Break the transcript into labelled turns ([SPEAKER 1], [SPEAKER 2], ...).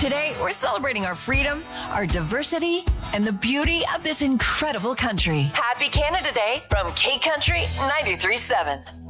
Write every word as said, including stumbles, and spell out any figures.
[SPEAKER 1] Today, we're celebrating our freedom, our diversity, and the beauty of this incredible country. Happy Canada Day from K Country ninety-three point seven.